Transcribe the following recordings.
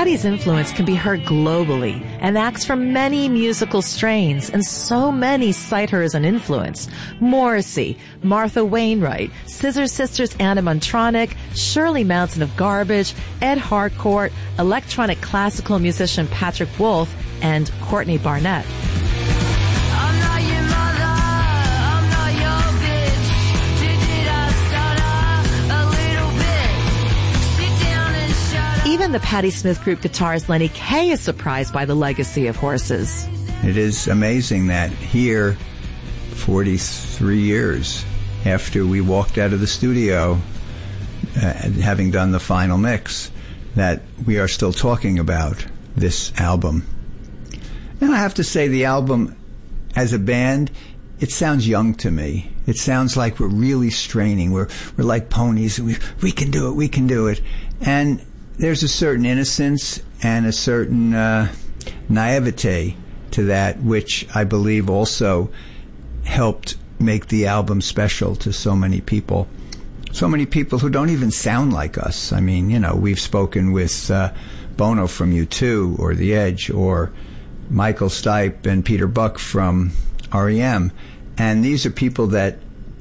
Patti's influence can be heard globally and acts from many musical strains, and so many cite her as an influence. Morrissey, Martha Wainwright, Scissor Sisters Anna Montronic, Shirley Mountain of Garbage, Ed Harcourt, electronic classical musician Patrick Wolf, and Courtney Barnett. Even the Patti Smith Group guitarist Lenny Kaye is surprised by the legacy of Horses. It is amazing that here, 43 years after we walked out of the studio, having done the final mix, that we are still talking about this album. And I have to say, the album, as a band, it sounds young to me. It sounds like we're really straining. We're like ponies. We can do it. We can do it. And there's a certain innocence and a certain naivete to that, which I believe also helped make the album special to so many people. So many people who don't even sound like us. I mean, we've spoken with Bono from U2 or The Edge, or Michael Stipe and Peter Buck from R.E.M. And these are people that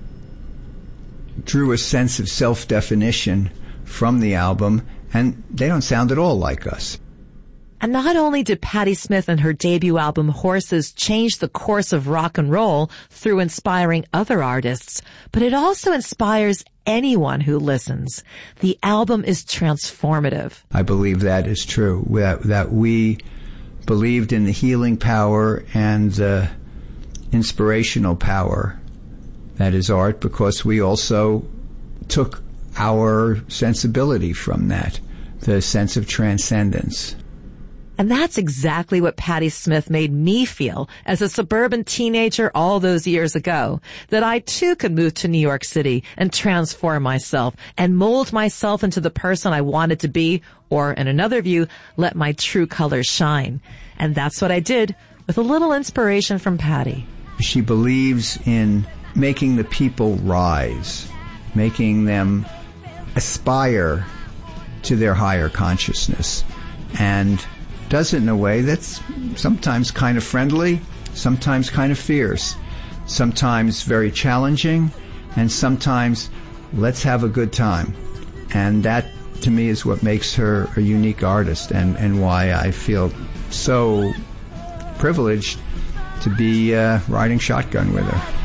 drew a sense of self-definition from the album, and they don't sound at all like us. And not only did Patti Smith and her debut album Horses change the course of rock and roll through inspiring other artists, but it also inspires anyone who listens. The album is transformative. I believe that is true, that we believed in the healing power and the inspirational power that is art, because we also took our sensibility from that, the sense of transcendence. And that's exactly what Patti Smith made me feel as a suburban teenager all those years ago, that I too could move to New York City and transform myself and mold myself into the person I wanted to be, or in another view, let my true colors shine. And that's what I did, with a little inspiration from Patti. She believes in making the people rise, making them aspire to their higher consciousness, and does it in a way that's sometimes kind of friendly, sometimes kind of fierce, sometimes very challenging, and sometimes let's have a good time. And that, to me, is what makes her a unique artist, and why I feel so privileged to be riding shotgun with her.